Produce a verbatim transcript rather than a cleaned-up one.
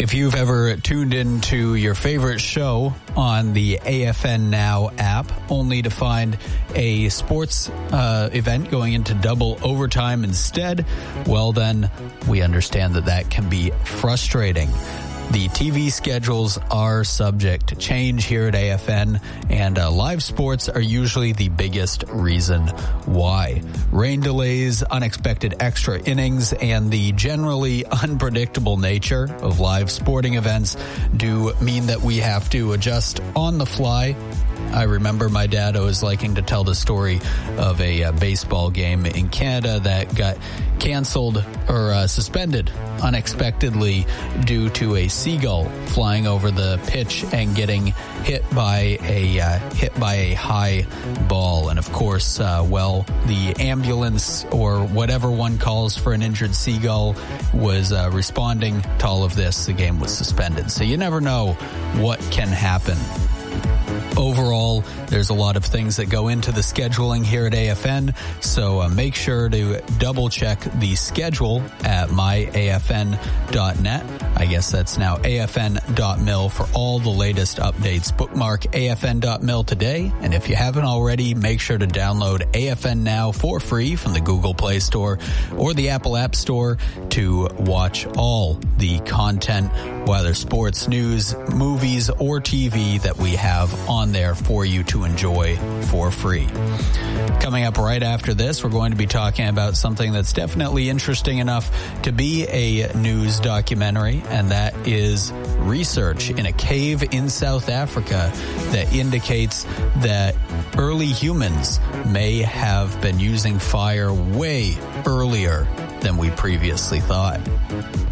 If you've ever tuned into your favorite show on the A F N Now app, only to find a sports uh, event going into double overtime instead, well then, we understand that that can be frustrating. The T V schedules are subject to change here at A F N, and uh, live sports are usually the biggest reason why. Rain delays, unexpected extra innings, and the generally unpredictable nature of live sporting events do mean that we have to adjust on the fly. I remember my dad always liking to tell the story of a uh, baseball game in Canada that got canceled or uh, suspended unexpectedly due to a seagull flying over the pitch and getting hit by a uh, hit by a high ball. And of course, uh, well, the ambulance or whatever one calls for an injured seagull was uh, responding to all of this. The game was suspended. So you never know what can happen. Overall, there's a lot of things that go into the scheduling here at A F N, so uh, make sure to double check the schedule at my A F N dot net. I guess that's now A F N dot mil for all the latest updates. Bookmark A F N dot mil today, and if you haven't already, make sure to download A F N Now for free from the Google Play Store or the Apple App Store to watch all the content, whether sports, news, movies, or T V that we have on there for you to enjoy for free. Coming up right after this, we're going to be talking about something that's definitely interesting enough to be a news documentary, and that is research in a cave in South Africa that indicates that early humans may have been using fire way earlier than we previously thought.